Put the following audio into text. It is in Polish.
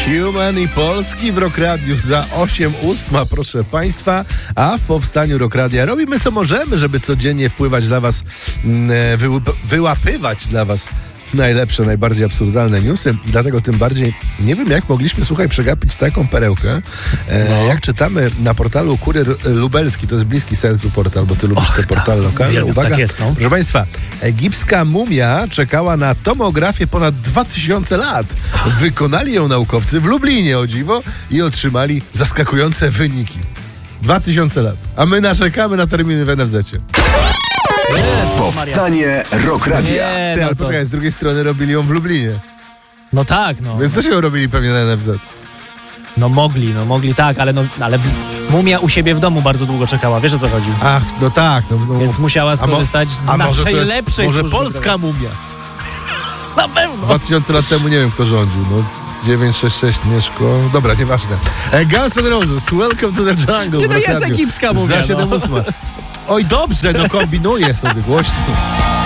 Human i Polski w Rock Radiu za 8:08, proszę Państwa, a w powstaniu Rock Radia robimy co możemy, żeby codziennie wpływać dla Was, wyłapywać dla Was najlepsze, najbardziej absurdalne newsy. Dlatego tym bardziej nie wiem, jak mogliśmy, słuchaj, przegapić taką perełkę. Jak czytamy na portalu Kurier Lubelski, to jest bliski sercu portal, bo ty lubisz te portale lokalne. Uwaga, tak jest, no. Proszę Państwa, egipska mumia czekała na tomografię ponad 2000 lat. Wykonali ją naukowcy w Lublinie, o dziwo, i otrzymali zaskakujące wyniki. 2000 lat. A my narzekamy na terminy w NFZ-cie. Powstanie Rock Radia. Ty, ale poczekaj, z drugiej strony robili ją w Lublinie. No tak, no. Więc też ją robili pewnie na NFZ. No mogli tak, ale mumia u siebie w domu bardzo długo czekała, wiesz o co chodzi? Ach, no tak. No, Więc musiała skorzystać z naszej lepszej może służby polska zdrowia. mumia. Na pewno. 2000 lat temu nie wiem, kto rządził. No, 966 Mieszko. Dobra, nieważne. Guns N' Roses, Welcome to the Jungle. Nie, to jest egipska mumia. Za 7:08. Oj, dobrze, no kombinuję sobie głośno.